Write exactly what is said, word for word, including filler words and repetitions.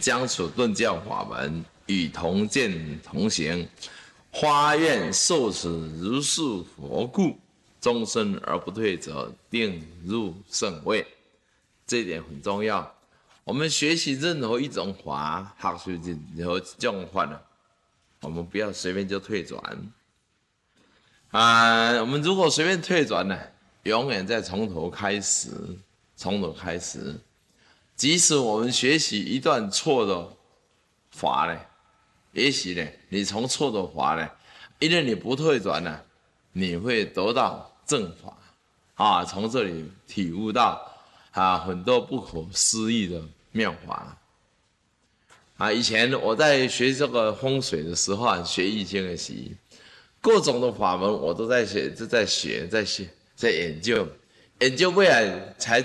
将此顿教法门与同见同行，发愿受持如是佛故，终身而不退者，定入圣位。这一点很重要。我们学习任何一种法，学习任何一种法呢，我们不要随便就退转。啊，我们如果随便退转呢，永远再从头开始，从头开始。即使我们学习一段错的法呢，也许呢，你从错的法呢，因为你不退转呢，你会得到正法啊，从这里体悟到啊很多不可思议的妙法啊。以前我在学这个风水的时候啊，学易经的时候，各种的法门我都在学，都在学，在学，在研究，研究未来才